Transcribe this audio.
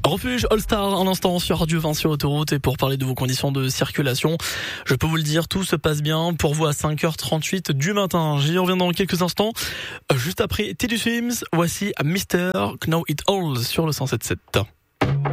Refuge All Star, un instant sur Radio 20 sur Autoroute, et pour parler de vos conditions de circulation, je peux vous le dire, tout se passe bien pour vous à 5h38 du matin. J'y reviens dans quelques instants. Juste après Teddy Swims, voici Mr. Know It All sur le 107.7.